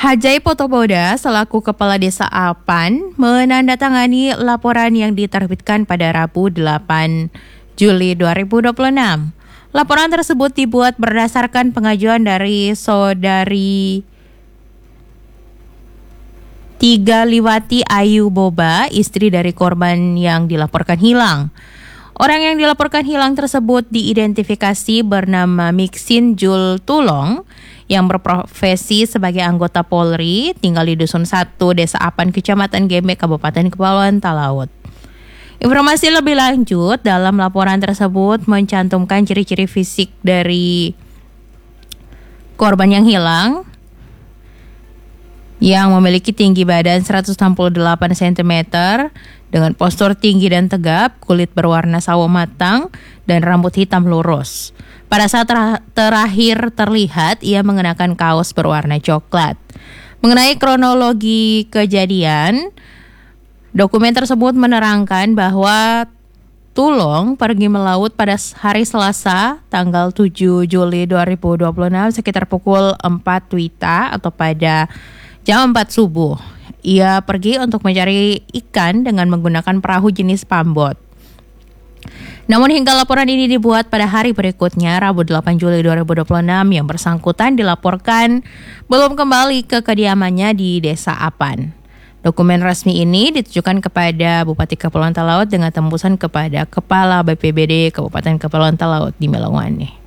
Hajai Potoboda selaku Kepala Desa Apan menandatangani laporan yang diterbitkan pada Rabu 8 Juli 2026. Laporan tersebut dibuat berdasarkan pengajuan dari Saudari Tiga Liwati Ayu Boba, istri dari korban yang dilaporkan hilang. Orang yang dilaporkan hilang tersebut diidentifikasi bernama Miksin Jul Tulong yang berprofesi sebagai anggota Polri, tinggal di Dusun 1, Desa Apan, Kecamatan Gembe, Kabupaten Kepulauan Talaut. Informasi lebih lanjut dalam laporan tersebut mencantumkan ciri-ciri fisik dari korban yang hilang, yang memiliki tinggi badan 168 cm dengan postur tinggi dan tegap, kulit berwarna sawo matang, dan rambut hitam lurus. Pada saat terakhir terlihat, ia mengenakan kaos berwarna coklat. Mengenai kronologi kejadian, dokumen tersebut menerangkan bahwa Tulong pergi melaut pada hari Selasa tanggal 7 Juli 2026 sekitar pukul 4 WITA atau pada jam 4 subuh. Ia pergi untuk mencari ikan dengan menggunakan perahu jenis pambot. Namun hingga laporan ini dibuat pada hari berikutnya, Rabu 8 Juli 2026, yang bersangkutan dilaporkan belum kembali ke kediamannya di Desa Apan. Dokumen resmi ini ditujukan kepada Bupati Kepulauan Talaut dengan tembusan kepada Kepala BPBD Kabupaten Kepulauan Talaut di Melawani.